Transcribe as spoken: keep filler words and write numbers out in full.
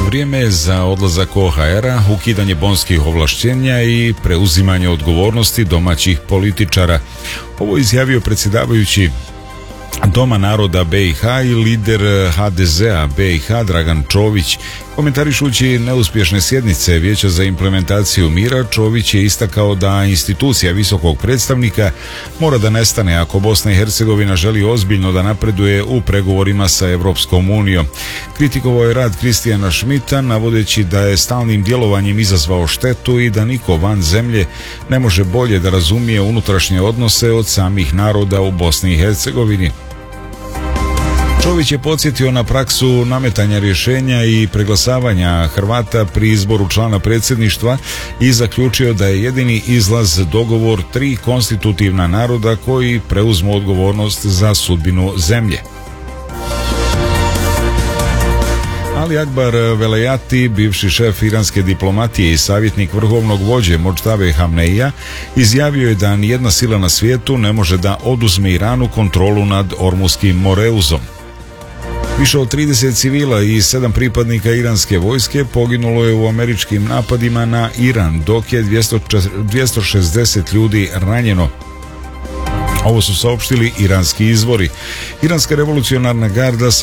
Vrijeme je za odlazak O H R-a, ukidanje bonskih ovlašćenja i preuzimanje odgovornosti domaćih političara. Ovo je izjavio predsjedavajući Doma naroda B i H i lider H D Z-a B i H Dragan Čović. Komentarišući neuspješne sjednice Vijeća za implementaciju mira, Čović je istakao da institucija visokog predstavnika mora da nestane ako Bosna i Hercegovina želi ozbiljno da napreduje u pregovorima sa Europskom unijom. Kritikovao je rad Kristijana Šmita, navodeći da je stalnim djelovanjem izazvao štetu i da niko van zemlje ne može bolje da razumije unutrašnje odnose od samih naroda u Bosni i Hercegovini. Čović je podsjetio na praksu nametanja rješenja i preglasavanja Hrvata pri izboru člana predsjedništva i zaključio da je jedini izlaz dogovor tri konstitutivna naroda koji preuzmu odgovornost za sudbinu zemlje. Ali Akbar Velayati, bivši šef iranske diplomatije i savjetnik vrhovnog vođe Modžtabe Hamneija, izjavio je da nijedna sila na svijetu ne može da oduzme Iranu kontrolu nad Ormuskim moreuzom. Više od trideset civila i sedam pripadnika iranske vojske poginulo je u američkim napadima na Iran, dok je dvjesto šezdeset ljudi ranjeno. Ovo su saopštili iranski izvori. Iranska revolucionarna garda